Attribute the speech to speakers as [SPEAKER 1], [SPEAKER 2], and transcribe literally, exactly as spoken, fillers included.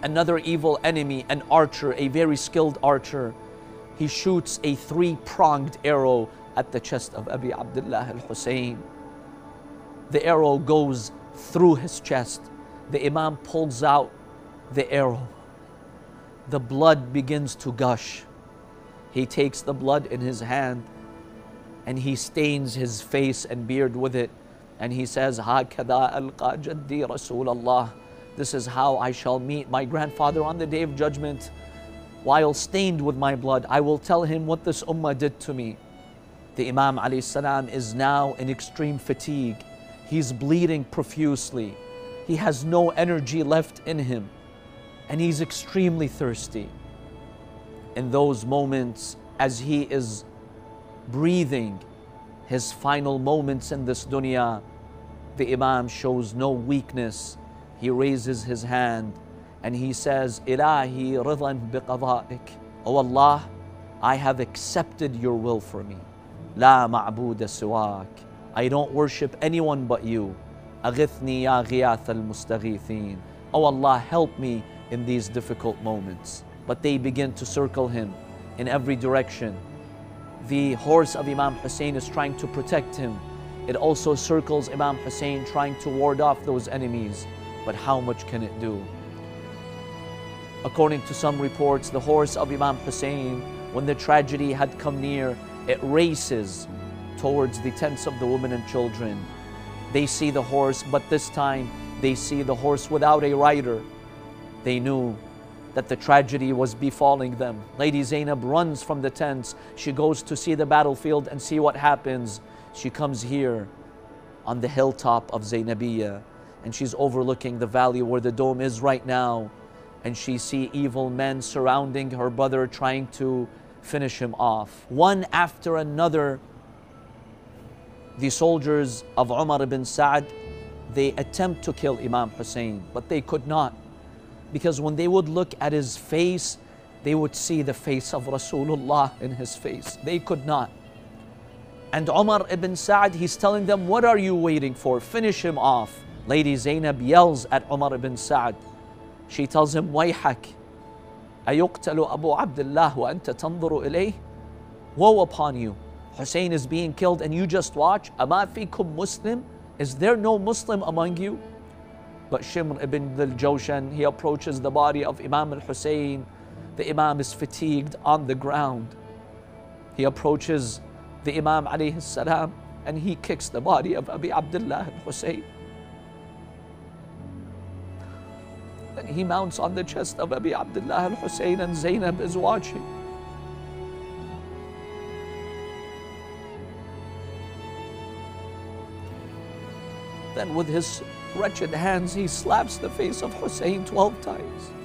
[SPEAKER 1] another evil enemy, an archer, a very skilled archer, he shoots a three-pronged arrow at the chest of Abi Abdullah al-Hussein. The arrow goes through his chest. The Imam pulls out the arrow. The blood begins to gush. He takes the blood in his hand and he stains his face and beard with it. And he says, هَكَذَا أَلْقَى جَدِّي رَسُولَ اللَّهِ. This is how I shall meet my grandfather on the Day of Judgment. While stained with my blood, I will tell him what this ummah did to me. The Imam alayhi salam is now in extreme fatigue. He's bleeding profusely. He has no energy left in him. And he's extremely thirsty. In those moments, as he is breathing his final moments in this dunya, the Imam shows no weakness. He raises his hand and he says, Ilahi ridan biqada'ik. Oh Allah, I have accepted your will for me. La ma'buda siwak. I don't worship anyone but you. Aghithni ya ghiyath al-mustaghithin. Oh Allah, help me in these difficult moments. But they begin to circle him in every direction. The horse of Imam Hussein is trying to protect him. It also circles Imam Hussein, trying to ward off those enemies. But how much can it do? According to some reports, the horse of Imam Hussein, when the tragedy had come near, it races towards the tents of the women and children. They see the horse, but this time they see the horse without a rider. They knew that the tragedy was befalling them. Lady Zainab runs from the tents. She goes to see the battlefield and see what happens. She comes here on the hilltop of Zainabiyya, and she's overlooking the valley where the dome is right now. And she sees evil men surrounding her brother, trying to finish him off. One after another, the soldiers of Umar ibn Sa'd, they attempt to kill Imam Hussein, but they could not. Because when they would look at his face, they would see the face of Rasulullah in his face. They could not. And Umar ibn Sa'd, he's telling them, what are you waiting for? Finish him off. Lady Zainab yells at Umar ibn Sa'd. She tells him, وَيْحَكْ أَيُقْتَلُ أَبُو عَبْدِ اللَّهِ وَأَنْتَ تَنْظُرُ إِلَيْهِ. Woe upon you. Hussein is being killed and you just watch. أَمَا فِيكُمْ Muslim? Is there no Muslim among you? But Shimr ibn al-Jawshan, he approaches the body of Imam al-Hussein. The Imam is fatigued on the ground. He approaches the Imam alayhi salam and he kicks the body of Abi Abdullah al-Hussein. Then he mounts on the chest of Abi Abdullah al-Hussein and Zainab is watching. Then with his wretched hands, he slaps the face of Hussein twelve times.